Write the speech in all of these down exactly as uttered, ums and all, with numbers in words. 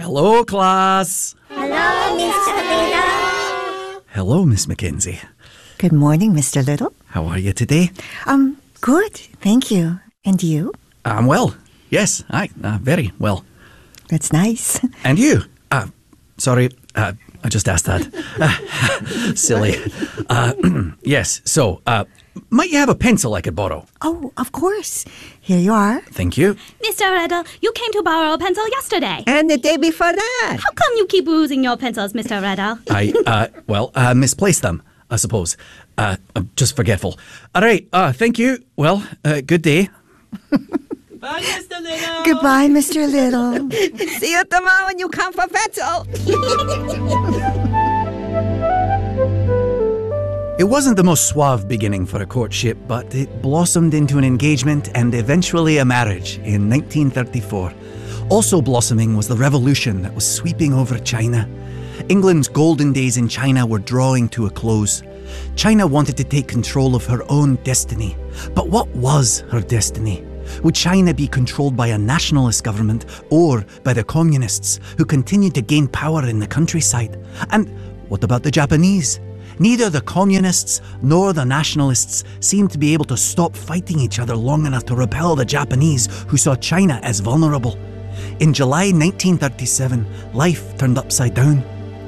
Hello, class. Hello, Mister Little. Hello, Miss Mackenzie. Good morning, Mister Little. How are you today? Um, good, thank you. And you? I'm well. Yes, aye, uh, very well. That's nice. And you? Uh, sorry, uh, I just asked that. Uh, silly. Uh, yes, so, uh, might you have a pencil I could borrow? Oh, of course. Here you are. Thank you. Mister Riddle, you came to borrow a pencil yesterday. And the day before that. How come you keep losing your pencils, Mister Riddle? I, uh, well, uh, misplaced them, I suppose. Uh, I'm just forgetful. All right, uh, thank you. Well, uh, good day. Bye, Mister Little. Goodbye, Mister Little. See you tomorrow when you come for pencil. It wasn't the most suave beginning for a courtship, but it blossomed into an engagement and eventually a marriage in nineteen thirty-four. Also blossoming was the revolution that was sweeping over China. England's golden days in China were drawing to a close. China wanted to take control of her own destiny. But what was her destiny? Would China be controlled by a nationalist government or by the communists who continued to gain power in the countryside? And what about the Japanese? Neither the communists nor the nationalists seemed to be able to stop fighting each other long enough to repel the Japanese, who saw China as vulnerable. In July nineteen thirty-seven, life turned upside down.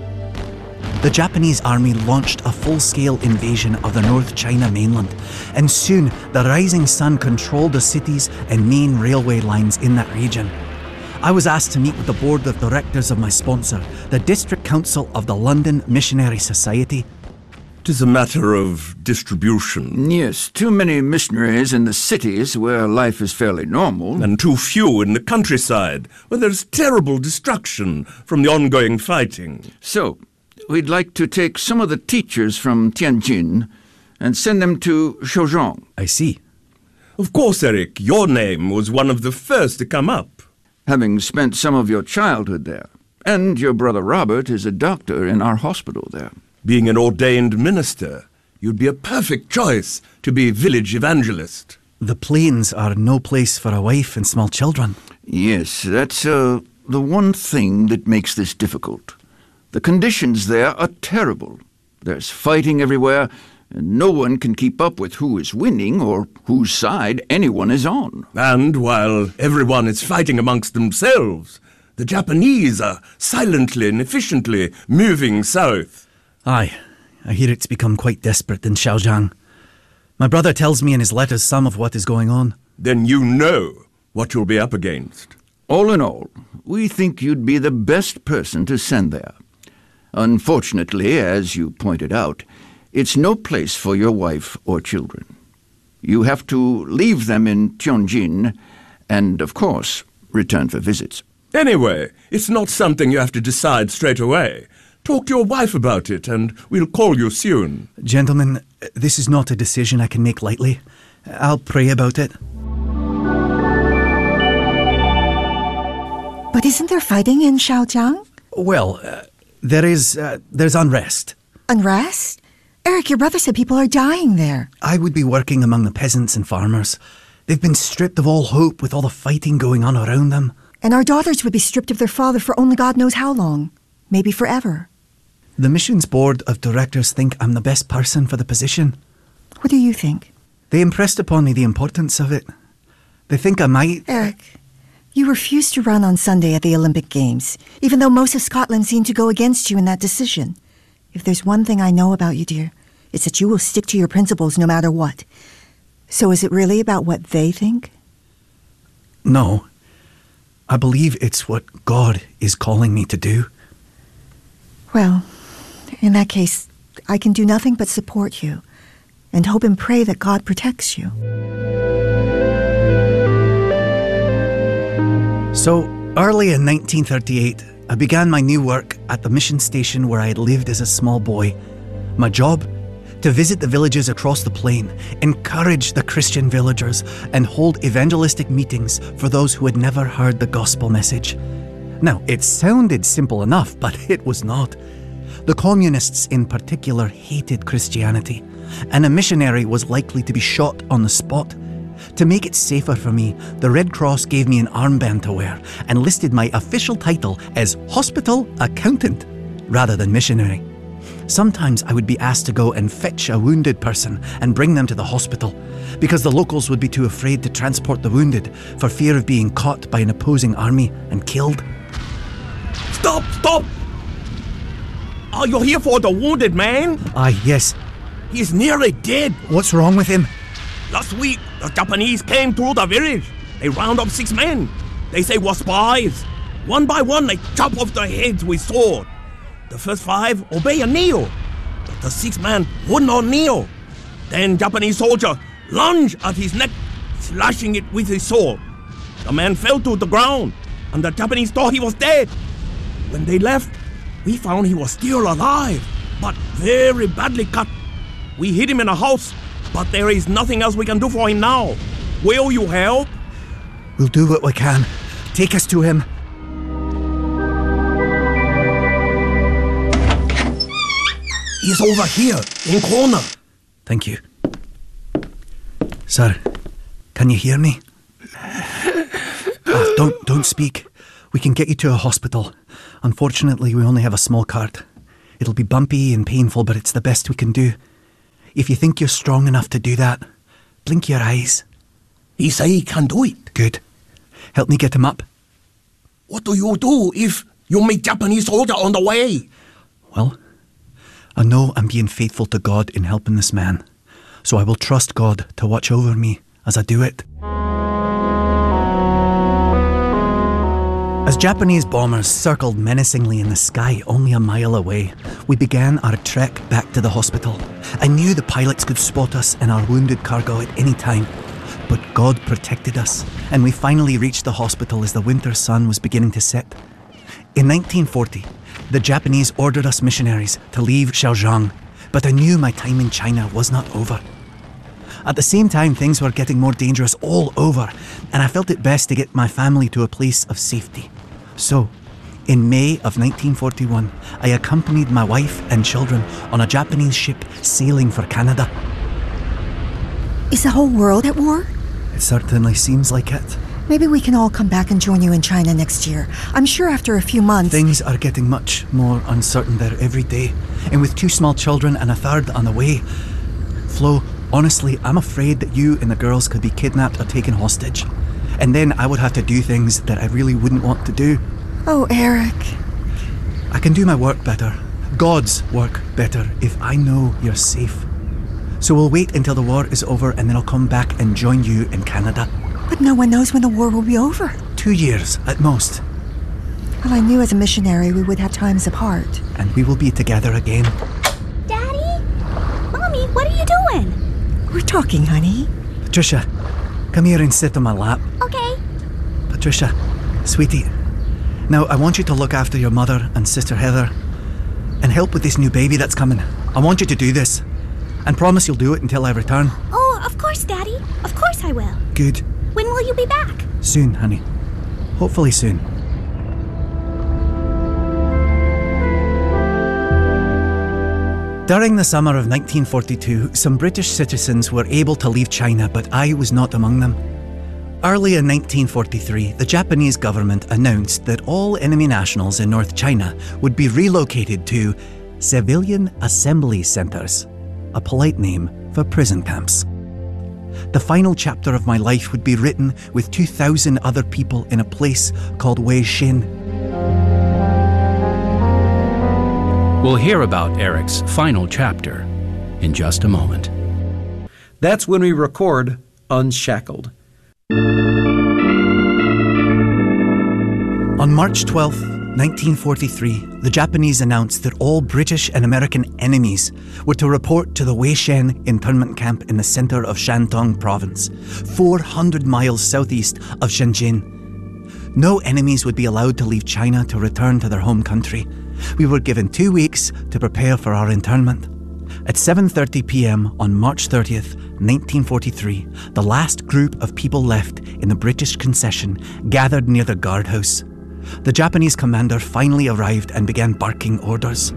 The Japanese army launched a full-scale invasion of the North China mainland, and soon the rising sun controlled the cities and main railway lines in that region. I was asked to meet with the board of directors of my sponsor, the District Council of the London Missionary Society. Tis a matter of distribution. Yes, too many missionaries in the cities where life is fairly normal. And too few in the countryside, where there's terrible destruction from the ongoing fighting. So, we'd like to take some of the teachers from Tianjin and send them to Shoujiang. I see. Of course, Eric, your name was one of the first to come up. Having spent some of your childhood there. And your brother Robert is a doctor in our hospital there. Being an ordained minister, you'd be a perfect choice to be village evangelist. The plains are no place for a wife and small children. Yes, that's uh, the one thing that makes this difficult. The conditions there are terrible. There's fighting everywhere, and no one can keep up with who is winning or whose side anyone is on. And while everyone is fighting amongst themselves, the Japanese are silently and efficiently moving south. Aye, I hear it's become quite desperate in Xinjiang. My brother tells me in his letters some of what is going on. Then you know what you'll be up against. All in all, we think you'd be the best person to send there. Unfortunately, as you pointed out, it's no place for your wife or children. You have to leave them in Tianjin and, of course, return for visits. Anyway, it's not something you have to decide straight away. Talk to your wife about it, and we'll call you soon. Gentlemen, this is not a decision I can make lightly. I'll pray about it. But isn't there fighting in Xinjiang? Well, uh, there is, uh, there's unrest. Unrest? Eric, your brother said people are dying there. I would be working among the peasants and farmers. They've been stripped of all hope with all the fighting going on around them. And our daughters would be stripped of their father for only God knows how long. Maybe forever. The mission's board of directors think I'm the best person for the position. What do you think? They impressed upon me the importance of it. They think I might... Eric, you refused to run on Sunday at the Olympic Games, even though most of Scotland seemed to go against you in that decision. If there's one thing I know about you, dear, it's that you will stick to your principles no matter what. So is it really about what they think? No. I believe it's what God is calling me to do. Well, in that case, I can do nothing but support you and hope and pray that God protects you. So, early in nineteen thirty-eight, I began my new work at the mission station where I had lived as a small boy. My job? To visit the villages across the plain, encourage the Christian villagers, and hold evangelistic meetings for those who had never heard the gospel message. Now, it sounded simple enough, but it was not. The communists in particular hated Christianity, and a missionary was likely to be shot on the spot. To make it safer for me, the Red Cross gave me an armband to wear and listed my official title as hospital accountant rather than missionary. Sometimes I would be asked to go and fetch a wounded person and bring them to the hospital because the locals would be too afraid to transport the wounded for fear of being caught by an opposing army and killed. Stop, stop! Are you here for the wounded man? Aye, yes. He's nearly dead. What's wrong with him? Last week, the Japanese came through the village. They round up six men. They say we're spies. One by one, they chop off their heads with sword. The first five obey and kneel, but the sixth man would not kneel. Then Japanese soldier lunged at his neck, slashing it with his sword. The man fell to the ground, and the Japanese thought he was dead. When they left, we found he was still alive, but very badly cut. We hid him in a house, but there is nothing else we can do for him now. Will you help? We'll do what we can. Take us to him. He's over here, in corner. Thank you. Sir, can you hear me? Oh, don't, don't speak. We can get you to a hospital. Unfortunately, we only have a small cart. It'll be bumpy and painful, but it's the best we can do. If you think you're strong enough to do that, blink your eyes. He say he can do it. Good. Help me get him up. What do you do if you meet Japanese soldier on the way? Well, I know I'm being faithful to God in helping this man, so I will trust God to watch over me as I do it. As Japanese bombers circled menacingly in the sky only a mile away, we began our trek back to the hospital. I knew the pilots could spot us and our wounded cargo at any time, but God protected us, and we finally reached the hospital as the winter sun was beginning to set. In nineteen forty, the Japanese ordered us missionaries to leave Xinjiang, but I knew my time in China was not over. At the same time, things were getting more dangerous all over, and I felt it best to get my family to a place of safety. So, in May of nineteen forty-one, I accompanied my wife and children on a Japanese ship sailing for Canada. Is the whole world at war? It certainly seems like it. Maybe we can all come back and join you in China next year. I'm sure after a few months... Things are getting much more uncertain there every day, and with two small children and a third on the way. Flo, honestly, I'm afraid that you and the girls could be kidnapped or taken hostage. And then I would have to do things that I really wouldn't want to do. Oh, Eric. I can do my work better, God's work better, if I know you're safe. So we'll wait until the war is over and then I'll come back and join you in Canada. But no one knows when the war will be over. Two years at most. Well, I knew as a missionary we would have times apart. And we will be together again. Daddy? Mommy, what are you doing? We're talking, honey. Patricia, come here and sit on my lap. Okay. Patricia, sweetie. Now, I want you to look after your mother and sister Heather and help with this new baby that's coming. I want you to do this. And promise you'll do it until I return. Oh, of course, Daddy. Of course I will. Good. When will you be back? Soon, honey. Hopefully soon. During the summer of nineteen forty-two, some British citizens were able to leave China, but I was not among them. Early in nineteen forty-three, the Japanese government announced that all enemy nationals in North China would be relocated to civilian assembly centres, a polite name for prison camps. The final chapter of my life would be written with two thousand other people in a place called Weishin. We'll hear about Eric's final chapter in just a moment. That's when we record Unshackled. On March twelfth, nineteen forty-three, the Japanese announced that all British and American enemies were to report to the Weishen internment camp in the centre of Shandong province, four hundred miles southeast of Shenzhen. No enemies would be allowed to leave China to return to their home country. We were given two weeks to prepare for our internment. At seven thirty p.m. on March thirtieth, nineteen forty-three, the last group of people left in the British concession gathered near the guardhouse. The Japanese commander finally arrived and began barking orders.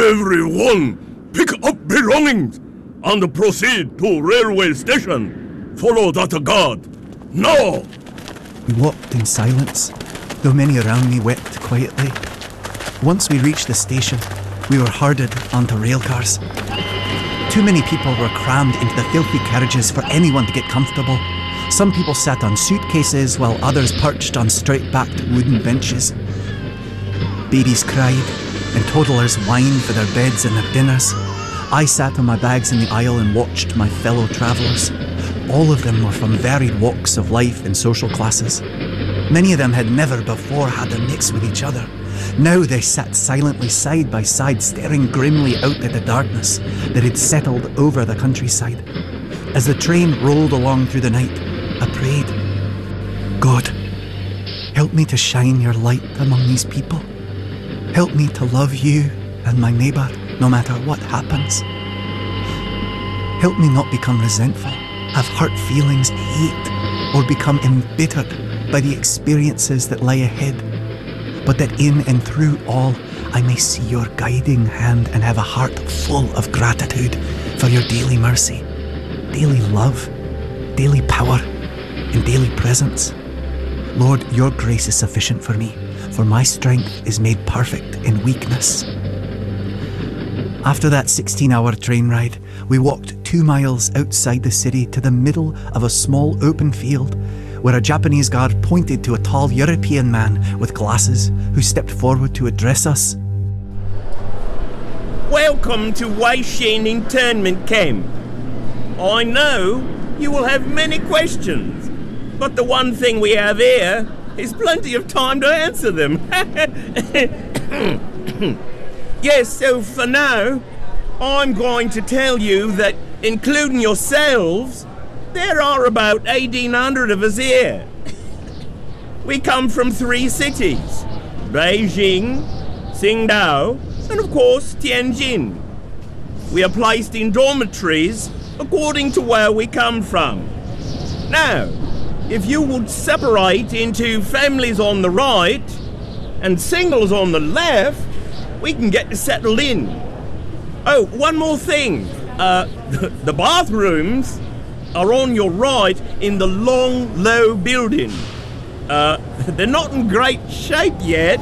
Everyone, pick up belongings and proceed to railway station. follow that god. No! We walked in silence, though many around me wept quietly. Once we reached the station, we were herded onto railcars. Too many people were crammed into the filthy carriages for anyone to get comfortable. Some people sat on suitcases while others perched on straight-backed wooden benches. Babies cried and toddlers whined for their beds and their dinners. I sat on my bags in the aisle and watched my fellow travellers. All of them were from varied walks of life and social classes. Many of them had never before had a mix with each other. Now they sat silently side by side, staring grimly out at the darkness that had settled over the countryside. As the train rolled along through the night, I prayed, God, help me to shine your light among these people. Help me to love you and my neighbour no matter what happens. Help me not become resentful, have hurt feelings, hate, or become embittered by the experiences that lie ahead, but that in and through all I may see your guiding hand and have a heart full of gratitude for your daily mercy, daily love, daily power, and daily presence. Lord, your grace is sufficient for me, for my strength is made perfect in weakness. After that sixteen-hour train ride, we walked two miles outside the city to the middle of a small open field where a Japanese guard pointed to a tall European man with glasses who stepped forward to address us. Welcome to Weishin internment camp. I know you will have many questions, but the one thing we have here is plenty of time to answer them. Yes, so for now, I'm going to tell you that, including yourselves, there are about eighteen hundred of us here. We come from three cities, Beijing, Qingdao, and of course Tianjin. We are placed in dormitories according to where we come from. Now, if you would separate into families on the right and singles on the left, we can get settled in. Oh, one more thing. Uh, the bathrooms are on your right in the long, low building. Uh, they're not in great shape yet.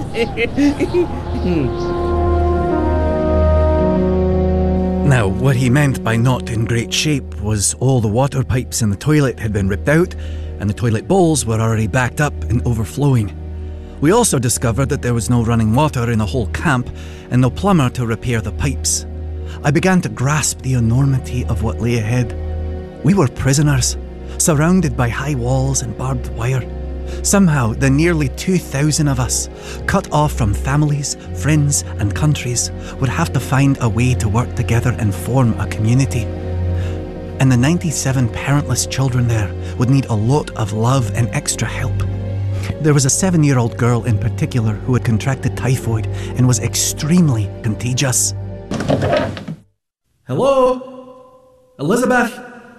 Now, what he meant by not in great shape was all the water pipes in the toilet had been ripped out and the toilet bowls were already backed up and overflowing. We also discovered that there was no running water in the whole camp and no plumber to repair the pipes. I began to grasp the enormity of what lay ahead. We were prisoners, surrounded by high walls and barbed wire. Somehow, the nearly two thousand of us, cut off from families, friends, and countries, would have to find a way to work together and form a community. And the ninety-seven parentless children there would need a lot of love and extra help. There was a seven-year-old girl in particular who had contracted typhoid and was extremely contagious. Hello? Elizabeth?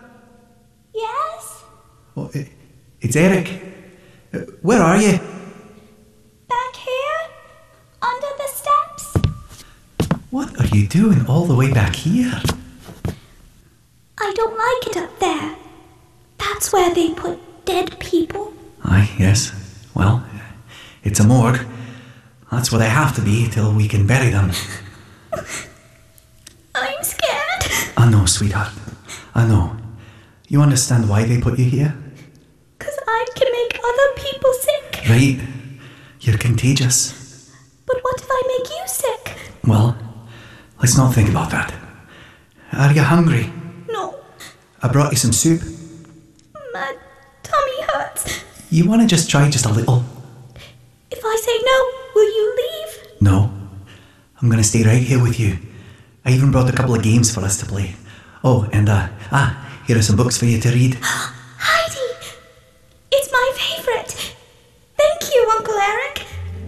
Yes? Oh, it's Eric. Where are you? Back here? Under the steps? What are you doing all the way back here? I don't like it up there. That's where they put dead people. Aye, yes. Well, it's a morgue. That's where they have to be till we can bury them. I'm scared. I know, sweetheart. I know. You understand why they put you here? Because I can make other people sick. Right. You're contagious. But what if I make you sick? Well, let's not think about that. Are you hungry? No. I brought you some soup. My tummy hurts. You want to just try just a little? If I say no, will you leave? No. I'm going to stay right here with you. I even brought a couple of games for us to play. Oh, and uh, ah, here are some books for you to read. Heidi! It's my favourite. Thank you, Uncle Eric.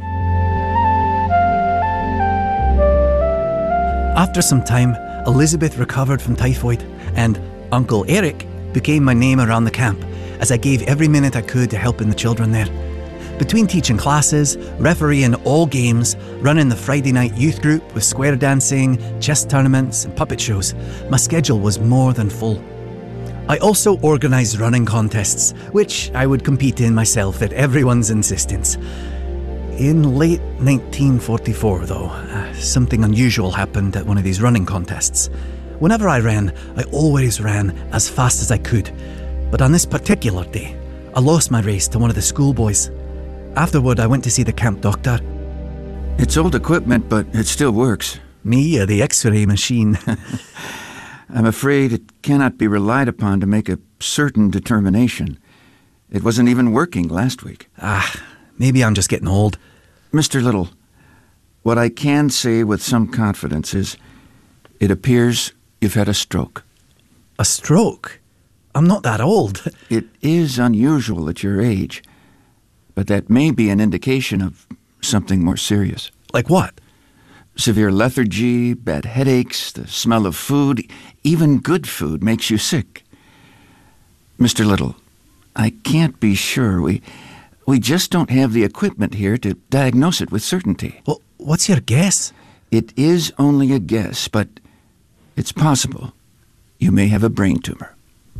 After some time, Elizabeth recovered from typhoid, and Uncle Eric became my name around the camp, as I gave every minute I could to helping the children there. Between teaching classes, refereeing all games, running the Friday night youth group with square dancing, chess tournaments and puppet shows, my schedule was more than full. I also organised running contests, which I would compete in myself at everyone's insistence. In late nineteen forty-four, though, uh, something unusual happened at one of these running contests. Whenever I ran, I always ran as fast as I could. But on this particular day, I lost my race to one of the schoolboys. Afterward, I went to see the camp doctor. It's old equipment, but it still works. Me, uh, the X-ray machine. I'm afraid it cannot be relied upon to make a certain determination. It wasn't even working last week. Ah, maybe I'm just getting old. Mister Little, what I can say with some confidence is it appears you've had a stroke. A stroke? I'm not that old. It is unusual at your age, but that may be an indication of something more serious. Like what? Severe lethargy, bad headaches, the smell of food, even good food makes you sick. Mister Little, I can't be sure. We we just don't have the equipment here to diagnose it with certainty. Well, what's your guess? It is only a guess, but it's possible. You may have a brain tumor.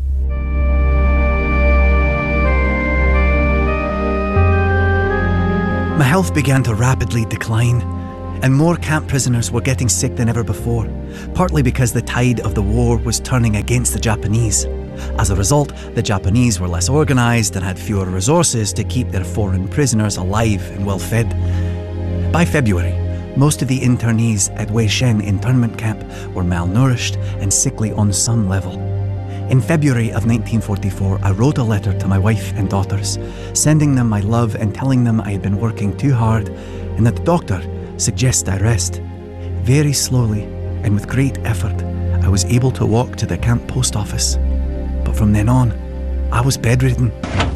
My health began to rapidly decline, and more camp prisoners were getting sick than ever before, partly because the tide of the war was turning against the Japanese. As a result, the Japanese were less organised and had fewer resources to keep their foreign prisoners alive and well fed. By February, most of the internees at Weishen internment camp were malnourished and sickly on some level. In February of nineteen forty-four, I wrote a letter to my wife and daughters, sending them my love and telling them I had been working too hard and that the doctor suggests I rest. Very slowly and with great effort, I was able to walk to the camp post office. But from then on, I was bedridden.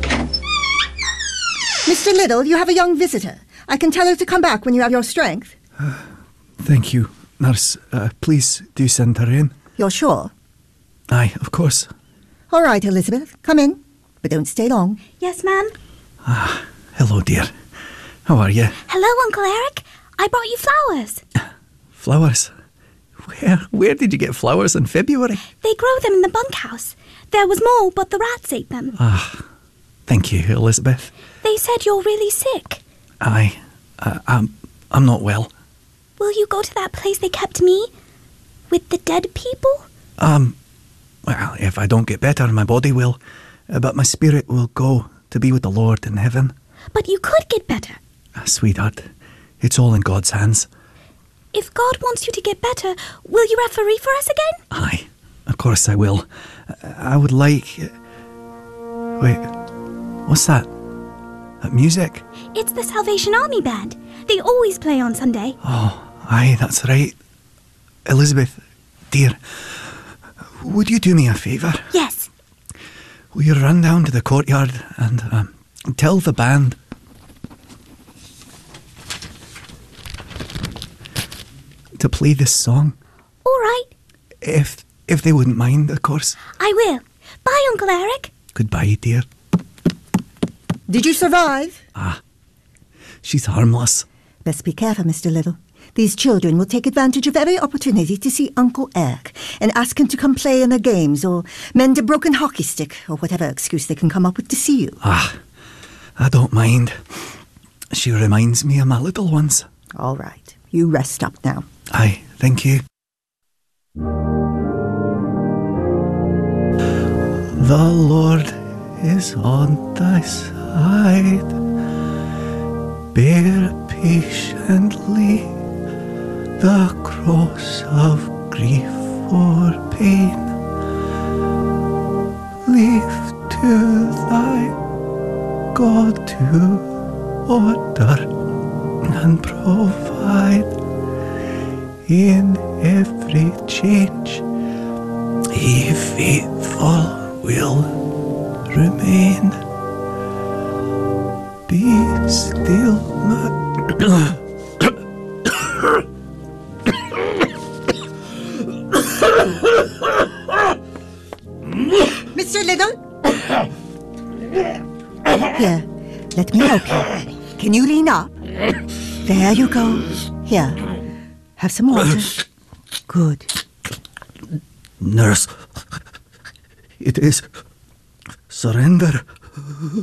Mister Little, you have a young visitor. I can tell her to come back when you have your strength. Uh, thank you, nurse. Uh, please do send her in. You're sure? Aye, of course. All right, Elizabeth, come in, but don't stay long. Yes, ma'am. Ah, hello, dear. How are you? Hello, Uncle Eric. I brought you flowers. Flowers? Where, where did you get flowers in February? They grow them in the bunkhouse. There was more, but the rats ate them. Ah, thank you, Elizabeth. They said you're really sick. Aye, uh, I'm, I'm not well. Will you go to that place they kept me? With the dead people? Um, well, if I don't get better, my body will. Uh, but my spirit will go to be with the Lord in heaven. But you could get better. Uh, sweetheart, it's all in God's hands. If God wants you to get better, will you referee for us again? Aye, of course I will. Uh, I would like... Uh, wait, what's that? That music? It's the Salvation Army Band. They always play on Sunday. Oh, aye, that's right. Elizabeth, dear, would you do me a favour? Yes. Will you run down to the courtyard and um, tell the band to play this song? All right. If if they wouldn't mind, of course. I will. Bye, Uncle Eric. Goodbye, dear. Did you survive? Ah, she's harmless. Best be careful, Mister Little. These children will take advantage of every opportunity to see Uncle Eric and ask him to come play in their games or mend a broken hockey stick or whatever excuse they can come up with to see you. Ah, I don't mind. She reminds me of my little ones. All right. You rest up now. Aye, thank you. The Lord is on thy side. Bear patiently the cross of grief or pain. Leave to thy God to order and provide in every change. He faithful will remain. Be still, my... Mister Little? Here, let me help you. Can you lean up? There you go. Here, have some water. Good. Nurse, It is surrender.